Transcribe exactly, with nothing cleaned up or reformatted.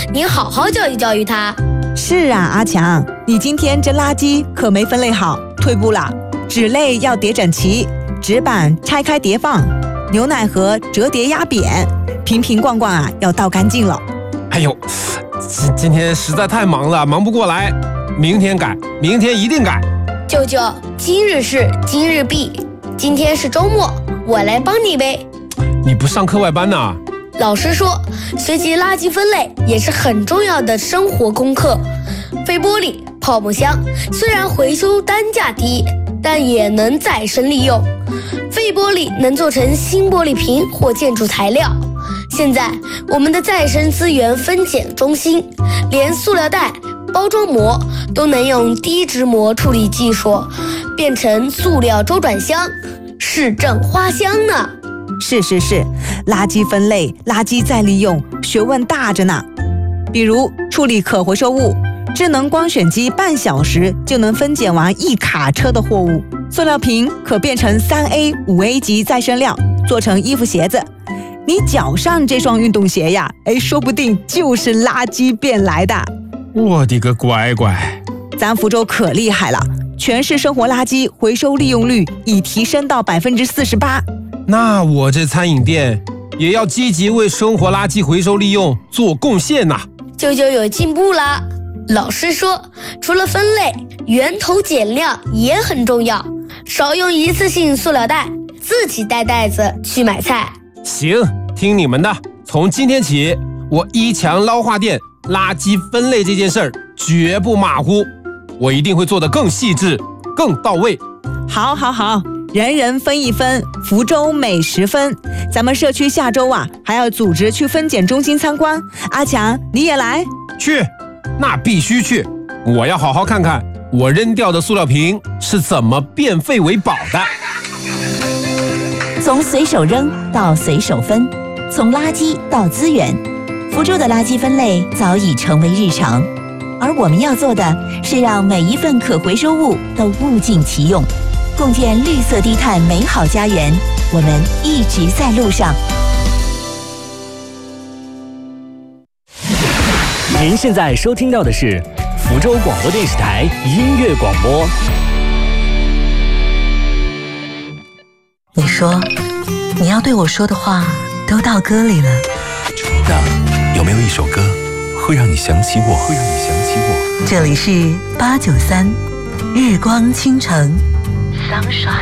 您好好教育教育他。 是啊，阿强，你今天这垃圾可没分类好，退步了。纸类要叠整齐，纸板拆开叠放，牛奶盒折叠压扁，瓶瓶罐罐啊要倒干净了。 哎呦，今今天实在太忙了，忙不过来，明天改，明天一定改。 舅舅，今日事今日毕，今天是周末，我来帮你呗。 你不上课外班呢？ 老师说，学习垃圾分类也是很重要的生活功课。废玻璃、泡沫箱虽然回收单价低，但也能再生利用。废玻璃能做成新玻璃瓶或建筑材料。现在我们的再生资源分拣中心，连塑料袋、包装膜都能用低质膜处理技术变成塑料周转箱，市政花香呢。 是是是，垃圾分类、垃圾再利用，学问大着呢。比如处理可回收物，智能光选机半小时就能分拣完一卡车的货物。塑料瓶可变成三 A、五 A 级再生料，做成衣服鞋子。你脚上这双运动鞋呀，哎，说不定就是垃圾变来的。 我的个乖乖！ 咱福州可厉害了，全市生活垃圾回收利用率已提升到百分之四十八。 那我这餐饮店也要积极为生活垃圾回收利用做贡献呐。 舅舅有进步啦！老师说，除了分类，源头减量也很重要，少用一次性塑料袋，自己带袋子去买菜。 行，听你们的。从今天起，我一强捞化店垃圾分类这件事儿绝不马虎，我一定会做得更细致、更到位。 好，好，好。人人分一分，福州美食分。咱们社区下周啊，还要组织去分拣中心参观。阿强，你也来？ 去，那必须去。我要好好看看我扔掉的塑料瓶是怎么变废为宝的。 从随手扔到随手分，从垃圾到资源，福州的垃圾分类早已成为日常。而我们要做的是让每一份可回收物都物尽其用。共建绿色低碳美好家园，我们一直在路上。 您现在收听到的是福州广播电视台音乐广播。 你说，你要对我说的话都到歌里了。 那有没有一首歌会让你想起我？会让你想起我？ 这里是八九三，日光倾城。